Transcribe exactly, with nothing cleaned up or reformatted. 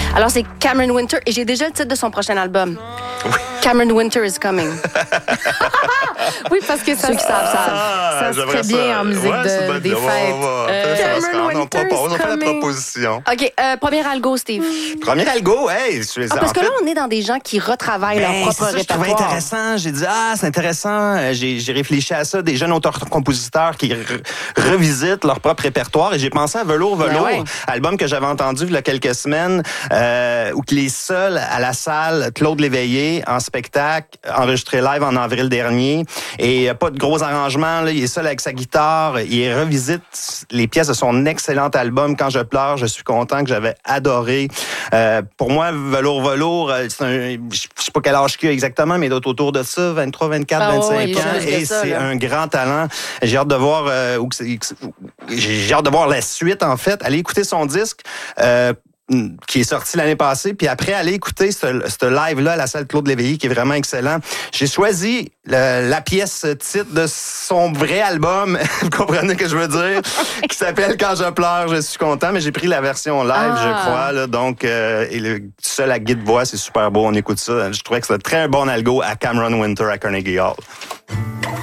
Alors, c'est Cameron Winter et j'ai déjà le titre de son prochain album. Oui. Cameron Winter is coming. Oui, parce que ça, Ceux qui savent, savent. Ça se ferait bien ça. En musique ouais, de, des va, fêtes. Va, va. Euh, Cameron Winter on propose, on fait la proposition. OK, euh, premier algo, Steve. Premier algo, hey. Je suis, ah, parce en que fait, là, on est dans des gens qui retravaillent ben, leur propre c'est ça, répertoire. Je trouvais intéressant. J'ai dit, ah, c'est intéressant. J'ai, j'ai réfléchi à ça. Des jeunes auteurs-compositeurs qui re- revisitent leur propre répertoire. Et j'ai pensé à Velours, Velours, ben ouais. album que j'avais entendu il y a quelques semaines, euh, où les seuls à la salle, Claude Léveillé, en spectacle, enregistré live en avril dernier. Et pas de gros arrangements. Là. Il est seul avec sa guitare. Il revisite les pièces de son excellent album. Quand je pleure, je suis content, que j'avais adoré. Euh, pour moi, Velours, Velours, c'est un, je sais pas quel âge qu'il a exactement, mais il doit être autour de ça, vingt-trois, vingt-quatre, ah, vingt-cinq oui, ans. Et ça, c'est là. un grand talent. J'ai hâte de voir euh, où c'est, j'ai hâte de voir la suite, en fait. Allez écouter son disque. Euh, qui est sorti l'année passée, puis après, aller écouter ce, ce live-là à la salle Claude Léveillé, qui est vraiment excellent. J'ai choisi le, la pièce titre de son vrai album, vous comprenez ce que je veux dire, qui s'appelle « Quand je pleure, je suis content », mais j'ai pris la version live, ah. je crois, là, donc, euh, et le seul à guide-voix, c'est super beau, on écoute ça. Je trouvais que c'était très bon algo à Cameron Winter à Carnegie Hall.